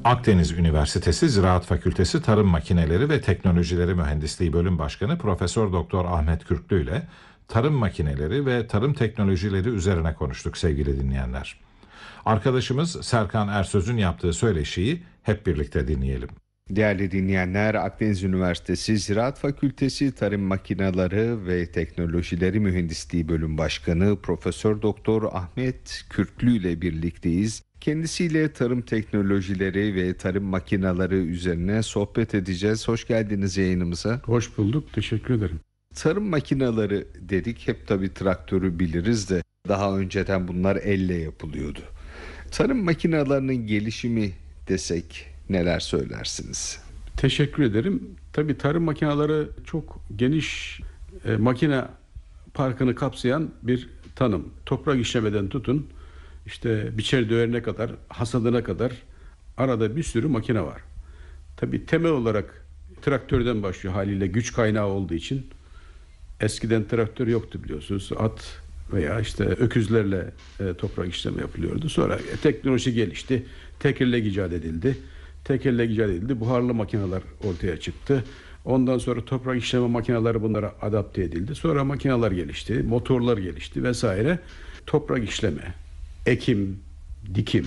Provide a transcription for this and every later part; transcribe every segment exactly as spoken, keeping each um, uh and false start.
Akdeniz Üniversitesi Ziraat Fakültesi Tarım Makineleri ve Teknolojileri Mühendisliği Bölüm Başkanı Profesör Doktor Ahmet Kürklü ile tarım makineleri ve tarım teknolojileri üzerine konuştuk sevgili dinleyenler. Arkadaşımız Serkan Ersöz'ün yaptığı söyleşiyi hep birlikte dinleyelim. Değerli dinleyenler, Akdeniz Üniversitesi Ziraat Fakültesi Tarım Makineleri ve Teknolojileri Mühendisliği Bölüm Başkanı Profesör Doktor Ahmet Kürklü ile birlikteyiz. Kendisiyle tarım teknolojileri ve tarım makineleri üzerine sohbet edeceğiz. Hoş geldiniz yayınımıza. Hoş bulduk, teşekkür ederim. Tarım makineleri dedik, hep tabii traktörü biliriz de daha önceden bunlar elle yapılıyordu. Tarım makinelerinin gelişimi desek neler söylersiniz? Teşekkür ederim. Tabii tarım makineleri çok geniş e, makine parkını kapsayan bir tanım. Toprak işlemeden tutun, işte biçer döverine kadar, hasadına kadar arada bir sürü makine var. Tabii temel olarak traktörden başlıyor, haliyle güç kaynağı olduğu için. Eskiden traktör yoktu biliyorsunuz. At veya işte öküzlerle e, toprak işlemi yapılıyordu. Sonra e, teknoloji gelişti. Tekerlek icat edildi. Tekerlek icat edildi. Buharlı makineler ortaya çıktı. Ondan sonra toprak işleme makineleri bunlara adapte edildi. Sonra makineler gelişti. Motorlar gelişti vesaire. Toprak işleme, ekim, dikim,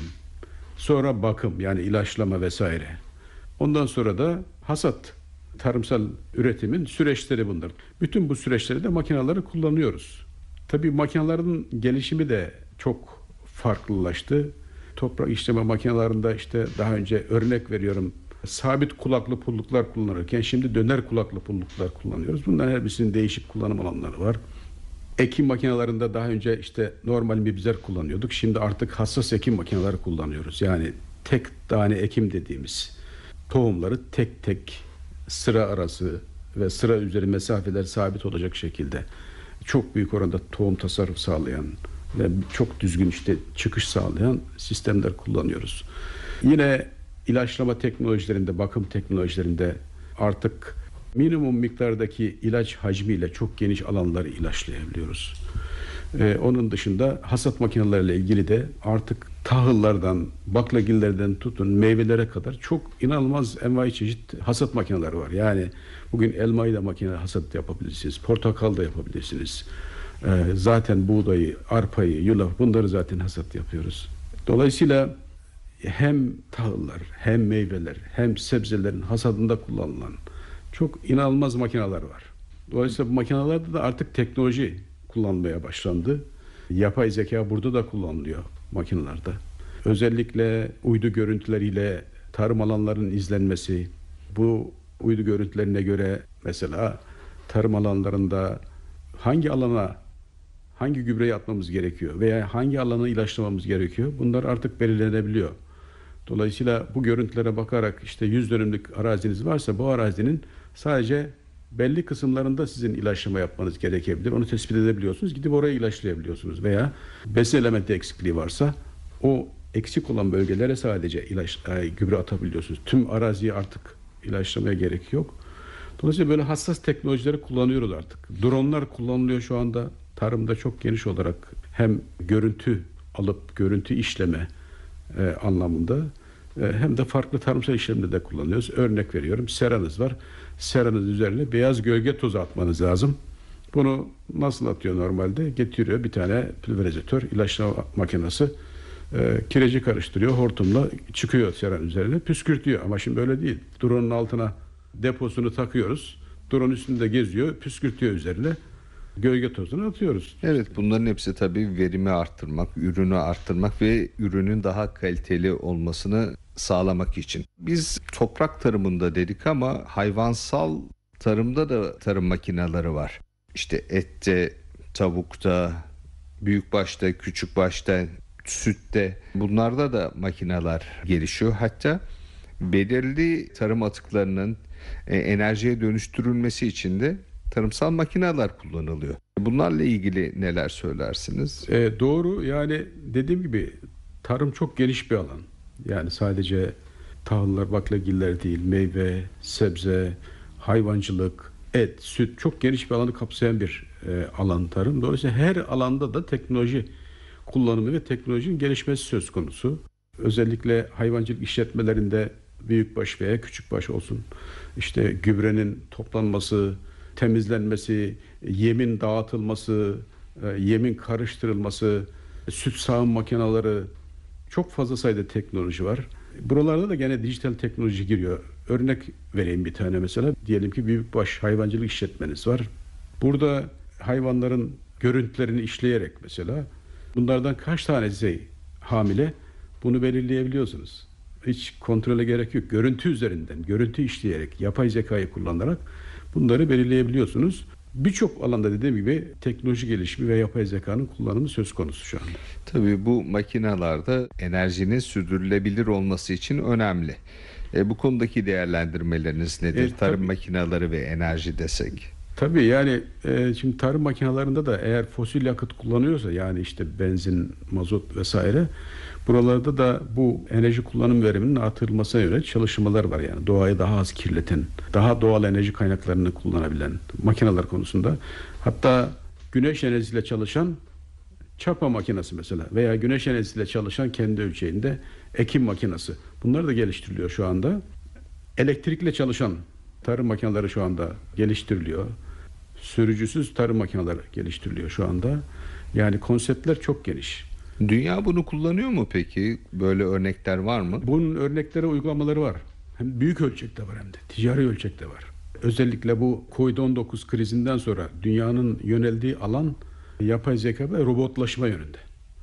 sonra bakım yani ilaçlama vesaire. Ondan sonra da hasat. Tarımsal üretimin süreçleri bunlar. Bütün bu süreçleri de makineleri kullanıyoruz. Tabii makinelerin gelişimi de çok farklılaştı. Toprak işleme makinelerinde işte daha önce örnek veriyorum, sabit kulaklı pulluklar kullanırken şimdi döner kulaklı pulluklar kullanıyoruz. Bunların her birisinin değişik kullanım alanları var. Ekim makinelerinde daha önce işte normal mibzer kullanıyorduk. Şimdi artık hassas ekim makineleri kullanıyoruz. Yani tek tane ekim dediğimiz tohumları tek tek sıra arası ve sıra üzeri mesafeler sabit olacak şekilde çok büyük oranda tohum tasarruf sağlayan ve çok düzgün işte çıkış sağlayan sistemler kullanıyoruz. Yine ilaçlama teknolojilerinde, bakım teknolojilerinde artık minimum miktardaki ilaç hacmiyle çok geniş alanları ilaçlayabiliyoruz. Ee, onun dışında hasat makineleriyle ilgili de artık tahıllardan, baklagillerden tutun meyvelere kadar çok inanılmaz envai çeşit hasat makineleri var. Yani bugün elmayı da makine hasat yapabilirsiniz, portakal da yapabilirsiniz. Ee, zaten buğdayı, arpayı, yulaf bunları zaten hasat yapıyoruz. Dolayısıyla hem tahıllar, hem meyveler, hem sebzelerin hasadında kullanılan çok inanılmaz makineler var. Dolayısıyla bu makinelerde de artık teknoloji kullanmaya başlandı. Yapay zeka burada da kullanılıyor makinelerde. Özellikle uydu görüntüleriyle tarım alanlarının izlenmesi, bu uydu görüntülerine göre mesela tarım alanlarında hangi alana hangi gübreyi atmamız gerekiyor veya hangi alanı ilaçlamamız gerekiyor, bunlar artık belirlenebiliyor. Dolayısıyla bu görüntülere bakarak işte yüz dönümlük araziniz varsa bu arazinin sadece belli kısımlarında sizin ilaçlama yapmanız gerekebilir. Onu tespit edebiliyorsunuz. Gidip oraya ilaçlayabiliyorsunuz. Veya besin elementi eksikliği varsa o eksik olan bölgelere sadece ilaç, e, gübre atabiliyorsunuz. Tüm araziye artık ilaçlamaya gerek yok. Dolayısıyla böyle hassas teknolojileri kullanıyoruz artık. Dronlar kullanılıyor şu anda. Tarımda çok geniş olarak hem görüntü alıp görüntü işleme e, anlamında e, hem de farklı tarımsal işlemde de kullanıyoruz. Örnek veriyorum, seranız var. Seranız üzerine beyaz gölge tozu atmanız lazım. Bunu nasıl atıyor normalde? Getiriyor bir tane pülverizatör, ilaçlama makinesi, e, kireci karıştırıyor, hortumla çıkıyor seranın üzerine, püskürtüyor. Ama şimdi öyle değil. Drone'un altına deposunu takıyoruz. Drone üstünde geziyor, püskürtüyor üzerine. Gölge tozunu atıyoruz. Evet, bunların hepsi tabii verimi arttırmak, ürünü arttırmak ve ürünün daha kaliteli olmasını sağlamak için. Biz toprak tarımında dedik ama hayvansal tarımda da tarım makineleri var. İşte ette, tavukta, büyükbaşta, küçükbaşta, sütte, bunlarda da makineler gelişiyor. Hatta belirli tarım atıklarının e, enerjiye dönüştürülmesi için de tarımsal makineler kullanılıyor. Bunlarla ilgili neler söylersiniz? E, doğru, yani dediğim gibi tarım çok geniş bir alan. Yani sadece tahıllar, baklagiller değil, meyve, sebze, hayvancılık, et, süt çok geniş bir alanı kapsayan bir e, alan tarım. Dolayısıyla her alanda da teknoloji kullanımı ve teknolojinin gelişmesi söz konusu. Özellikle hayvancılık işletmelerinde büyükbaş veya küçükbaş olsun, işte gübrenin toplanması, temizlenmesi, yemin dağıtılması, yemin karıştırılması, süt sağım makineleri, çok fazla sayıda teknoloji var. Buralarda da gene dijital teknoloji giriyor. Örnek vereyim bir tane mesela. Diyelim ki büyükbaş hayvancılık işletmeniz var. Burada hayvanların görüntülerini işleyerek mesela bunlardan kaç tanesi hamile, bunu belirleyebiliyorsunuz. Hiç kontrole gerek yok. Görüntü üzerinden, görüntü işleyerek, yapay zekayı kullanarak bunları belirleyebiliyorsunuz. Birçok alanda dediğim gibi teknoloji gelişimi ve yapay zekanın kullanımı söz konusu şu anda. Tabii bu makinalarda enerjinin sürdürülebilir olması için önemli. E, bu konudaki değerlendirmeleriniz nedir? E, Tarım tabii. makineleri ve enerji desek. Tabii yani e, şimdi tarım makinelerinde de eğer fosil yakıt kullanıyorsa, yani işte benzin, mazot vesaire, buralarda da bu enerji kullanım veriminin artırılmasına yönelik çalışmalar var. Yani doğayı daha az kirleten, daha doğal enerji kaynaklarını kullanabilen makineler konusunda. Hatta güneş enerjisiyle çalışan çapa makinesi mesela veya güneş enerjisiyle çalışan kendi ölçeğinde ekim makinesi. Bunlar da geliştiriliyor şu anda. Elektrikle çalışan tarım makineleri şu anda geliştiriliyor. Sürücüsüz tarım makineleri geliştiriliyor şu anda. Yani konseptler çok geniş. Dünya bunu kullanıyor mu peki? Böyle örnekler var mı? Bunun örnekleri, uygulamaları var. Hem büyük ölçekte var hem de ticari ölçekte var. Özellikle bu kovid on dokuz krizinden sonra dünyanın yöneldiği alan yapay zeka ve robotlaşma yönünde.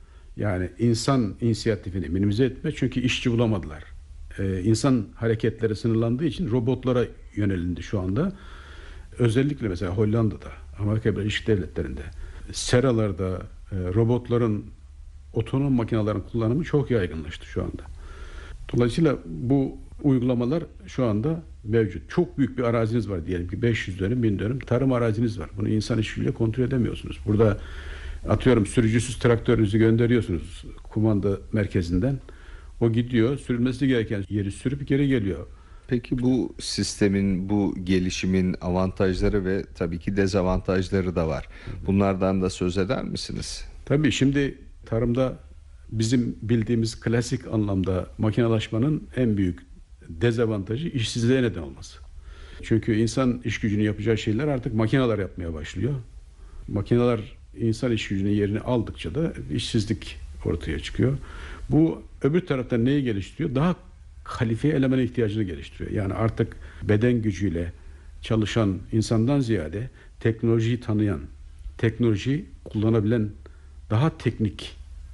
Yani insan inisiyatifini minimize etme, çünkü işçi bulamadılar. Ee, insan hareketleri sınırlandığı için robotlara yönelindi şu anda. Özellikle mesela Hollanda'da, Amerika Birleşik Devletleri'nde, seralarda e, robotların, otonom makinelerin kullanımı çok yaygınlaştı şu anda. Dolayısıyla bu uygulamalar şu anda mevcut. Çok büyük bir araziniz var, diyelim ki beş yüz dönüm, bin dönüm tarım araziniz var. Bunu insan işçiyle kontrol edemiyorsunuz. Burada atıyorum sürücüsüz traktörünüzü gönderiyorsunuz kumanda merkezinden. O gidiyor, sürülmesi gereken yeri sürüp geri geliyor. Peki bu sistemin, bu gelişimin avantajları ve tabii ki dezavantajları da var. Bunlardan da söz eder misiniz? Tabii şimdi tarımda bizim bildiğimiz klasik anlamda makinelaşmanın en büyük dezavantajı işsizliğe neden olması. Çünkü insan iş gücünü yapacağı şeyler artık makineler yapmaya başlıyor. Makineler insan iş gücünün yerini aldıkça da işsizlik ortaya çıkıyor. Bu öbür taraftan neyi geliştiriyor? Daha kalifiye elemana ihtiyacını geliştiriyor. Yani artık beden gücüyle çalışan insandan ziyade teknolojiyi tanıyan, teknolojiyi kullanabilen, daha teknik,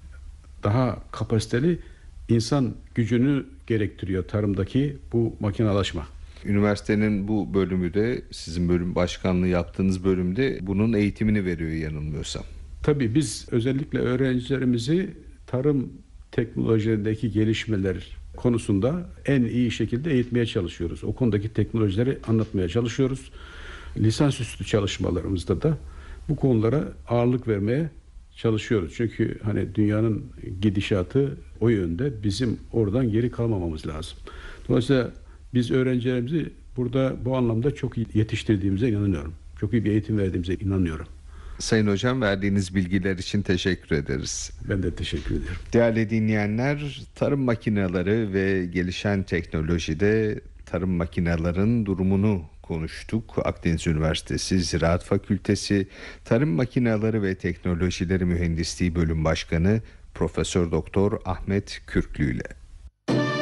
daha kapasiteli insan gücünü gerektiriyor tarımdaki bu makinelaşma. Üniversitenin bu bölümü de, sizin bölüm başkanlığı yaptığınız bölümde bunun eğitimini veriyor yanılmıyorsam. Tabii biz özellikle öğrencilerimizi tarım teknolojilerindeki gelişmeler konusunda en iyi şekilde eğitmeye çalışıyoruz. O konudaki teknolojileri anlatmaya çalışıyoruz. Lisansüstü çalışmalarımızda da bu konulara ağırlık vermeye çalışıyoruz. Çünkü hani dünyanın gidişatı o yönde, bizim oradan geri kalmamamız lazım. Dolayısıyla biz öğrencilerimizi burada bu anlamda çok iyi yetiştirdiğimize inanıyorum. Çok iyi bir eğitim verdiğimize inanıyorum. Sayın Hocam, verdiğiniz bilgiler için teşekkür ederiz. Ben de teşekkür ederim. Değerli dinleyenler, tarım makineleri ve gelişen teknolojide tarım makinelerin durumunu konuştuk. Akdeniz Üniversitesi Ziraat Fakültesi Tarım Makineleri ve Teknolojileri Mühendisliği Bölüm Başkanı Profesör Doktor Ahmet Kürklü ile.